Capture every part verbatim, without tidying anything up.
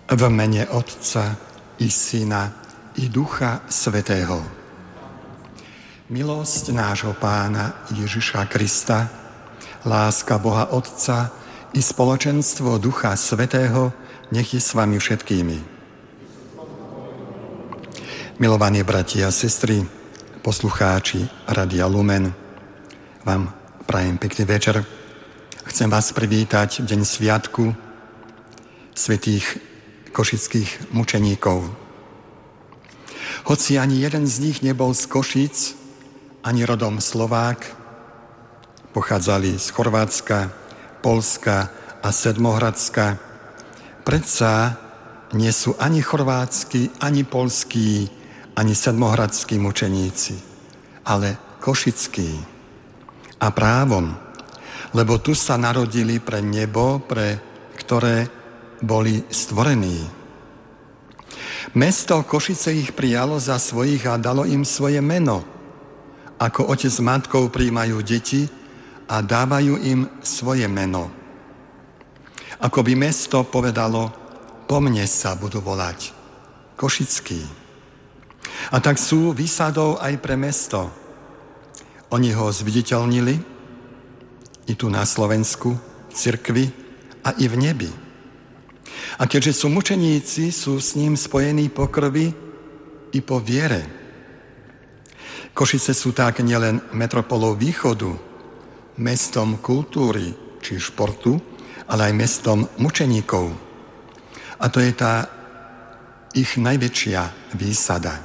V mene Otca i Syna i Ducha Svätého. Milosť nášho Pána Ježiša Krista, láska Boha Otca i spoločenstvo Ducha Svätého nech je s vami všetkými. Milovaní bratia a sestry, poslucháči Rádia Lumen, vám prajem pekný večer. Chcem vás privítať v deň sviatku svätých košických mučeníkov. Hoci ani jeden z nich nebol z Košíc, ani rodom Slovák, pochádzali z Chorvátska, Poľska a Sedmohradska, predsa nie sú ani chorvátsky, ani poľskí, ani sedmohradskí mučeníci, ale košickí. A právom, lebo tu sa narodili pre nebo, pre ktoré boli stvorení. Mesto Košice ich prijalo za svojich a dalo im svoje meno, ako otec s matkou prijímajú deti a dávajú im svoje meno. Ako by mesto povedalo, po mne sa budú volať Košický. A tak sú výsadou aj pre mesto. Oni ho zviditeľnili i tu na Slovensku, v cirkvi a i v nebi. A keďže sú mučeníci, sú s ním spojení po krvi i po viere. Košice sú tak nielen metropolou východu, mestom kultúry či športu, ale aj mestom mučeníkov. A to je tá ich najväčšia výsada.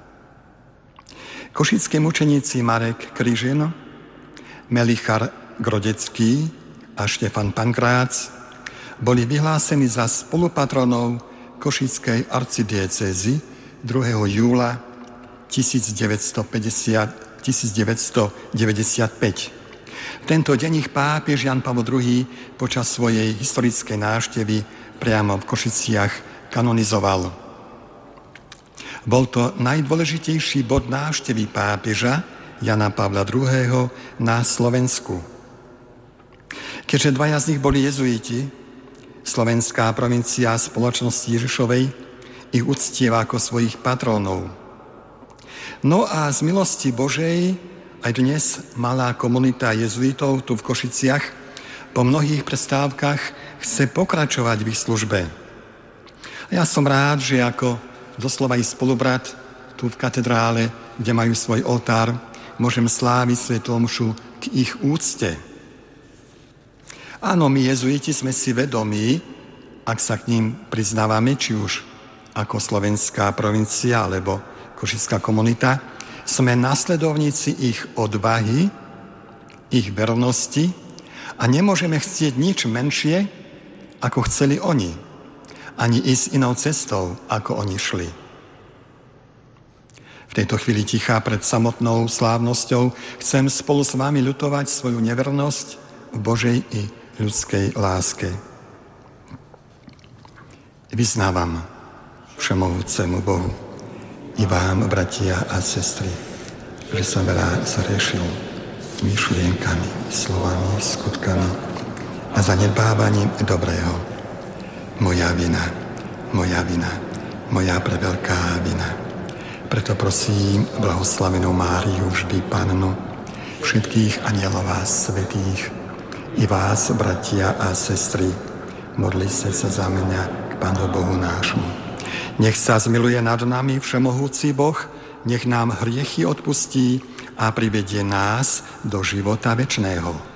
Košické mučeníci Marek Kryžin, Melichar Grodecký a Štefan Pankrác boli vyhlásení za spolupatronov Košickej arcidiecézy druhého júla tisícdeväťstodeväťdesiatpäť. V tento deň ich pápež Jan Pavol druhý počas svojej historickej návštevy priamo v Košiciach kanonizoval. Bol to najdôležitejší bod návštevy pápeža Jana Pavla druhého. na Slovensku. Keďže dvaja z nich boli jezuiti, Slovenská provincia spoločnosti Ježišovej ich uctieva ako svojich patrónov. No a z milosti Božej aj dnes malá komunita jezuitov tu v Košiciach po mnohých prestávkach chce pokračovať v ich službe. A ja som rád, že ako doslova ich spolubrat tu v katedrále, kde majú svoj oltár, môžem sláviť svätú omšu k ich úcte. Áno, my jezuiti sme si vedomí, ak sa k ním priznávame, či už ako slovenská provincia alebo košická komunita, sme nasledovníci ich odvahy, ich vernosti a nemôžeme chcieť nič menšie, ako chceli oni, ani ísť inou cestou, ako oni šli. V tejto chvíli ticha pred samotnou slávnosťou chcem spolu s vami ľutovať svoju nevernosť v Božej i ľudskej láske. Vyznávam všemohúcemu Bohu i vám, bratia a sestry, že som veľa zrešil myšlienkami, slovami, skutkami a zanedbávaním dobrého. Moja vina, moja vina, moja preveľká vina. Preto prosím blahoslavenú Máriu, vždy Pannu, všetkých anielov a svätých, i vás, bratia a sestry, modlite sa za mňa k Pánu Bohu nášmu. Nech sa zmiluje nad nami všemohúci Boh, nech nám hriechy odpustí a privedie nás do života večného.